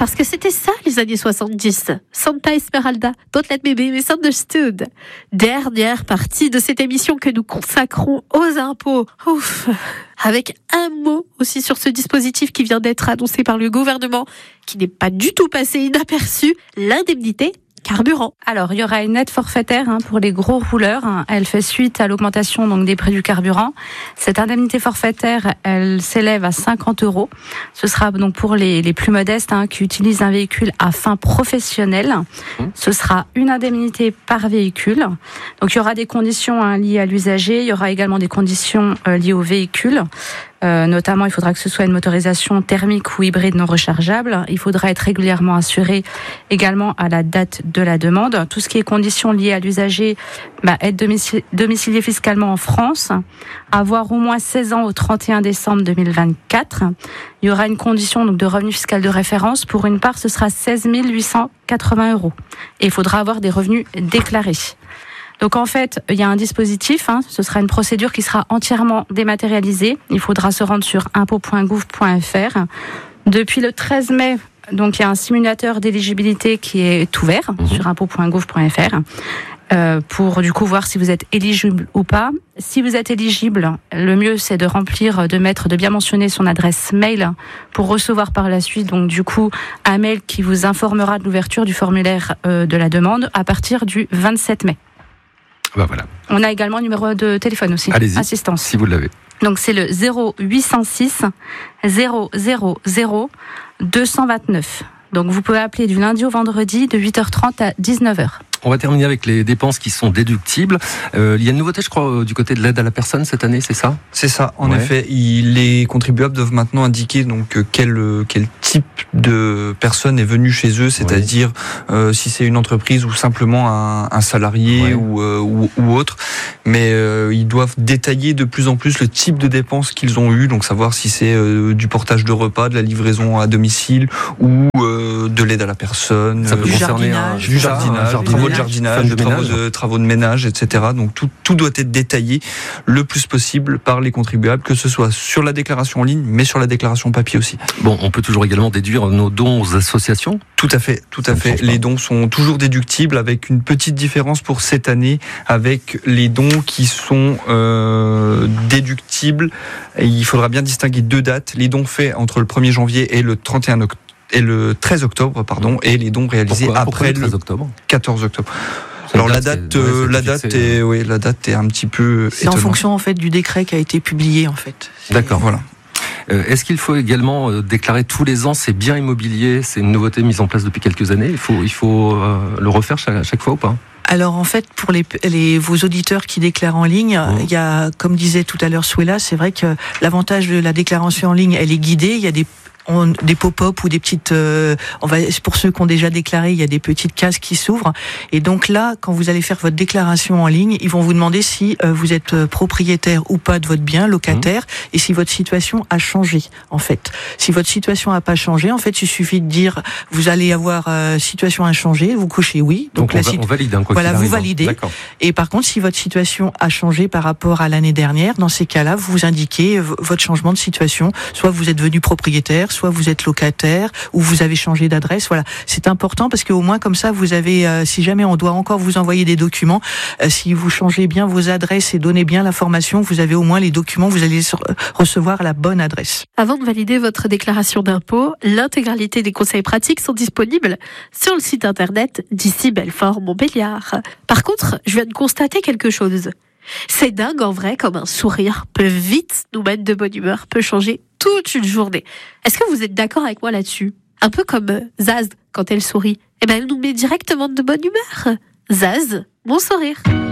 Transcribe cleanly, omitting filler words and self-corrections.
Parce que c'était ça les années 70. Santa Esmeralda, Don't Let Me Be Misunderstood. Dernière partie de cette émission que nous consacrons aux impôts. Ouf. Avec un mot aussi sur ce dispositif qui vient d'être annoncé par le gouvernement, qui n'est pas du tout passé inaperçu, l'indemnité carburant. Alors, il y aura une aide forfaitaire pour les gros rouleurs. Elle fait suite à l'augmentation donc des prix du carburant. Cette indemnité forfaitaire, elle s'élève à 50 €. Ce sera donc pour les plus modestes qui utilisent un véhicule à fin professionnelle. Ce sera une indemnité par véhicule. Donc, il y aura des conditions liées à l'usager. Il y aura également des conditions liées au véhicule. Notamment, il faudra que ce soit une motorisation thermique ou hybride non rechargeable. Il faudra être régulièrement assuré également à la date de la demande. Tout ce qui est conditions liées à l'usager, être domicilié fiscalement en France, avoir au moins 16 ans au 31 décembre 2024. Il y aura une condition donc de revenu fiscal de référence. Pour une part, ce sera 16 880 €. Et il faudra avoir des revenus déclarés. Donc en fait, il y a un dispositif, ce sera une procédure qui sera entièrement dématérialisée. Il faudra se rendre sur impôts.gouv.fr. Depuis le 13 mai, donc il y a un simulateur d'éligibilité qui est ouvert sur impôts.gouv.fr. Pour du coup voir si vous êtes éligible ou pas. Si vous êtes éligible, le mieux c'est de bien mentionner son adresse mail pour recevoir par la suite donc du coup un mail qui vous informera de l'ouverture du formulaire de la demande à partir du 27 mai. Voilà. On a également un numéro de téléphone aussi. Allez-y, assistance. Si vous l'avez. Donc c'est le 0806 000 229. Donc vous pouvez appeler du lundi au vendredi de 8h30 à 19h. On va terminer avec les dépenses qui sont déductibles. Il y a une nouveauté, je crois, du côté de l'aide à la personne cette année, c'est ça ? C'est ça, en effet. Les contribuables doivent maintenant indiquer donc quel type de personne est venue chez eux, c'est-à-dire si c'est une entreprise ou simplement un salarié ou autre. Mais ils doivent détailler de plus en plus le type de dépenses qu'ils ont eu, donc savoir si c'est du portage de repas, de la livraison à domicile ou de l'aide à la personne, ça peut concerner du jardinage, travaux de ménage, etc. Donc tout doit être détaillé le plus possible par les contribuables, que ce soit sur la déclaration en ligne, mais sur la déclaration papier aussi. Bon, on peut toujours également déduire nos dons aux associations ? Tout à fait. Les dons sont toujours déductibles, avec une petite différence pour cette année, avec les dons qui sont déductibles. Et il faudra bien distinguer deux dates. Les dons faits entre le 1er janvier et le 31 octobre. Et le 13 octobre, et les dons réalisés après le 14 octobre. Alors la date est un petit peu c'est étonnant. En fonction en fait du décret qui a été publié en fait. D'accord, voilà. Est-ce qu'il faut également déclarer tous les ans ses biens immobiliers ? C'est une nouveauté mise en place depuis quelques années. Il faut le refaire chaque fois ou pas ? Alors en fait, pour vos auditeurs qui déclarent en ligne, il y a, comme disait tout à l'heure Souela, c'est vrai que l'avantage de la déclaration en ligne, elle est guidée. Il y a des pop-up ou des petites pour ceux qui ont déjà déclaré, il y a des petites cases qui s'ouvrent, et donc là quand vous allez faire votre déclaration en ligne, ils vont vous demander si vous êtes propriétaire ou pas de votre bien, locataire, et si votre situation a changé en fait. Si votre situation n'a pas changé, en fait il suffit de dire vous allez avoir situation inchangée, vous cochez oui, donc on valide vous validez. D'accord. Et par contre si votre situation a changé par rapport à l'année dernière, dans ces cas-là vous indiquez votre changement de situation, soit vous êtes devenu propriétaire, soit vous êtes locataire, ou vous avez changé d'adresse. Voilà, c'est important parce qu'au moins comme ça, vous avez, si jamais on doit encore vous envoyer des documents, si vous changez bien vos adresses et donnez bien l'information, vous avez au moins les documents, vous allez recevoir la bonne adresse. Avant de valider votre déclaration d'impôt, l'intégralité des conseils pratiques sont disponibles sur le site internet d'ici Belfort Montbéliard. Par contre, je viens de constater quelque chose. C'est dingue en vrai, comme un sourire peut vite nous mettre de bonne humeur, peut changer toute une journée. Est-ce que vous êtes d'accord avec moi là-dessus ? Un peu comme Zaz, quand elle sourit. Elle nous met directement de bonne humeur. Zaz, bon sourire.